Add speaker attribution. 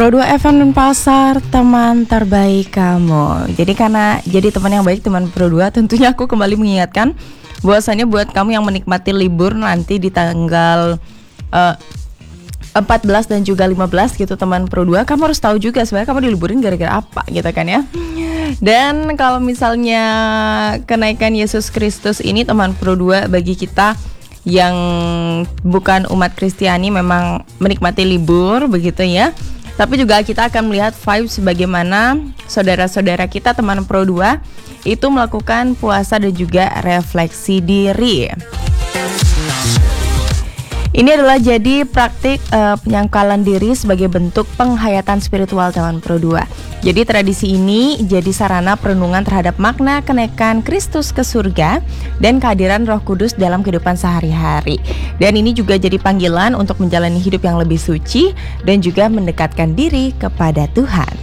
Speaker 1: Pro 2 FM dan Pasar, teman terbaik kamu. Jadi teman yang baik, teman Pro 2, tentunya aku kembali mengingatkan bahwasannya buat kamu yang menikmati libur nanti di tanggal 14 dan juga 15 gitu teman Pro 2, kamu harus tahu juga sebenarnya kamu diliburin gara-gara apa gitu kan ya. Dan kalau misalnya kenaikan Yesus Kristus ini teman Pro 2, bagi kita yang bukan umat Kristiani memang menikmati libur begitu ya. Tapi juga kita akan melihat vibes bagaimana saudara-saudara kita teman Pro 2 itu melakukan puasa dan juga refleksi diri. Ini adalah jadi praktik penyangkalan diri sebagai bentuk penghayatan spiritual teman Pro 2. Jadi tradisi ini jadi sarana perenungan terhadap makna kenaikan Kristus ke surga dan kehadiran Roh Kudus dalam kehidupan sehari-hari. Dan ini juga jadi panggilan untuk menjalani hidup yang lebih suci dan juga mendekatkan diri kepada Tuhan.